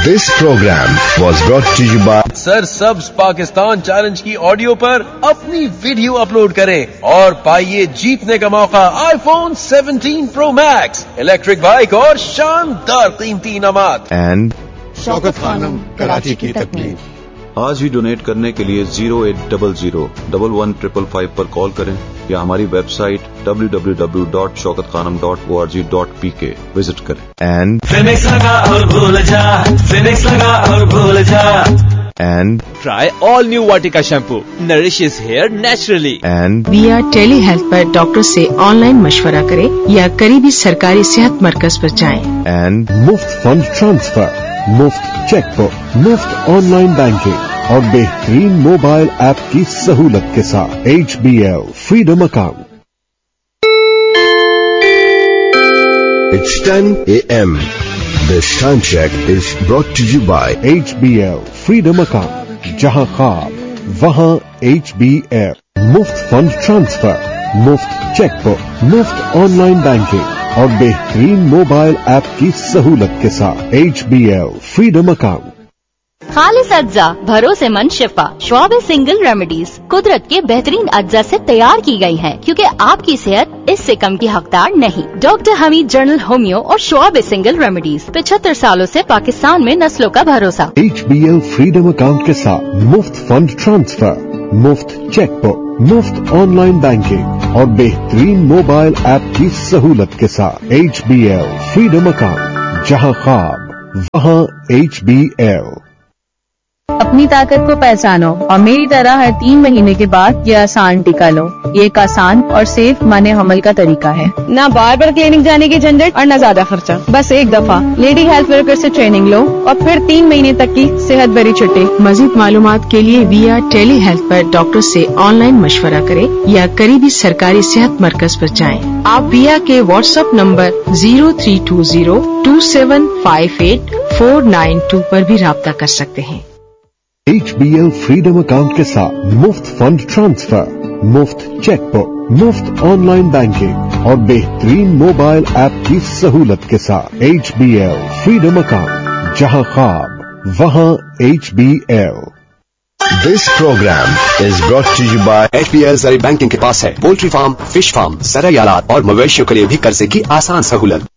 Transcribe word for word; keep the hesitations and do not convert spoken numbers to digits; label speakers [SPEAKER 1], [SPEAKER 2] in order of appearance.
[SPEAKER 1] This program was brought to you by
[SPEAKER 2] سر سبز Pakistan challenge کی audio پر اپنی ویڈیو اپلوڈ کریں اور پائیے جیتنے کا موقع آئی phone seventeen pro Max, electric bike اور شاندار قیمتی انعامات.
[SPEAKER 1] and
[SPEAKER 3] شوکت خانم کراچی کی تکمیل.
[SPEAKER 4] آج ہی ڈونیٹ کرنے کے لیے zero eight double zero double one triple five پر کال کریں یا ہماری web site W W W dot شوکت خانم dot O R G dot P کے وزٹ کریں.
[SPEAKER 1] and
[SPEAKER 5] فینکس لگا اور بھول جا، فینکس لگا اور بھول جا.
[SPEAKER 1] and
[SPEAKER 6] Try all new Vatika shampoo. Nourishes hair naturally.
[SPEAKER 1] and
[SPEAKER 7] we are tele health per doctor سے آن لائن مشورہ کریں یا قریبی سرکاری صحت مرکز پر جائیں.
[SPEAKER 1] and
[SPEAKER 8] مفت فنڈ ٹرانسفر، مفت چیک بک، مفت آن لائن بینکنگ اور بہترین موبائل ایپ کی سہولت کے ساتھ H be L freedom account.
[SPEAKER 1] it's ten a m This time check is brought to you by
[SPEAKER 8] H be L freedom account, جہاں خواب وہاں ایچ بی ایل. مفت فنڈ ٹرانسفر، مفت چیک بک، مفت آن لائن بینکنگ اور بہترین mobile app کی سہولت کے ساتھ H be L freedom account.
[SPEAKER 9] خالص اجزا، بھروسے مند شفا. شعب سنگل ریمیڈیز قدرت کے بہترین اجزا سے تیار کی گئی ہیں کیونکہ آپ کی صحت اس سے کم کی حقدار نہیں. ڈاکٹر حمید جنرل ہومیو اور شعب سنگل ریمیڈیز پچہتر سالوں سے پاکستان میں نسلوں کا بھروسہ.
[SPEAKER 8] H be L freedom account کے ساتھ مفت فنڈ ٹرانسفر، مفت چیک بک، مفت آن لائن بینکنگ اور بہترین موبائل ایپ کی سہولت کے ساتھ H be L freedom account, جہاں خواب وہاں ایچ بی ایل.
[SPEAKER 10] اپنی طاقت کو پہچانو اور میری طرح ہر تین مہینے کے بعد یہ آسان ٹیکا لو. یہ ایک آسان اور سیف مانے حمل کا طریقہ ہے. نہ بار بار کلینک جانے کی جھنجھٹ اور نہ زیادہ خرچہ. بس ایک دفعہ لیڈی ہیلتھ ورکر سے ٹریننگ لو اور پھر تین مہینے تک کی صحت بھری چھٹی.
[SPEAKER 7] مزید معلومات کے لیے we are tele health per doctor سے آن لائن مشورہ کریں یا قریبی سرکاری صحت مرکز پر جائیں. آپ ویا کے what's app number zero three to zero to seven five eight four nine to پر بھی رابطہ کر سکتے ہیں.
[SPEAKER 8] H be L freedom account کے ساتھ مفت فنڈ ٹرانسفر، مفت چیک بک، مفت آن لائن بینکنگ اور بہترین موبائل ایپ کی سہولت کے ساتھ H be L freedom account, جہاں خواب وہاں H be L.
[SPEAKER 1] This program is brought to you by
[SPEAKER 11] H be L زرعی بینکنگ کے پاس ہے پولٹری فارم، فش فارم، زرعی آلات اور مویشیوں کے لیے بھی قرضے کی آسان سہولت.